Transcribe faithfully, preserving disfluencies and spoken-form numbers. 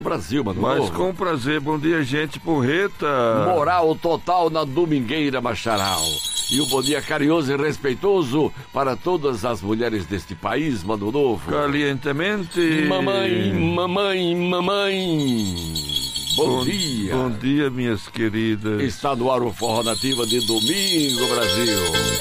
Brasil, mano. Mas novo. com prazer, bom dia, gente porreta. Moral total na domingueira, Macharal. E um bom dia carinhoso e respeitoso para todas as mulheres deste país, mano novo. Calientemente. Mamãe, mamãe, mamãe. Bom, bom dia. Bom dia, minhas queridas. Está no ar o Forró Nativa de domingo, Brasil.